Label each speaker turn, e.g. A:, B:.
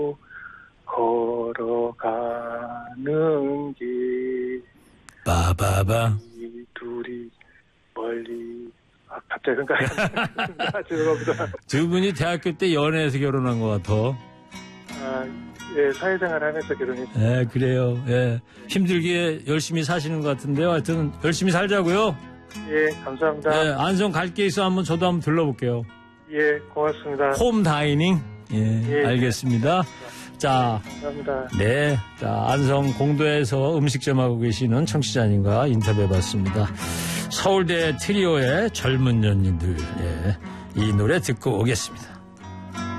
A: 걸어가는 길
B: 빠바바.
A: 이 둘이 멀리 갑자기 생각이 안 나. 죄송합니다.
B: 두 분이 대학교 때 연애해서 결혼한 것 같아.
A: 예, 사회생활 하면서 결혼했습니다.
B: 예, 그래요. 예. 힘들게 열심히 사시는 것 같은데요. 하여튼 열심히 살자고요.
A: 예, 감사합니다.
B: 예, 안성 갈 게 있어 한번 저도 한번 들러볼게요.
A: 예, 고맙습니다.
B: 홈 다이닝. 예, 알겠습니다. 자,
A: 감사합니다.
B: 네. 자, 안성 공도에서 음식점 하고 계시는 청취자님과 인터뷰해봤습니다. 서울대 트리오의 젊은 연인들. 예. 이 노래 듣고 오겠습니다.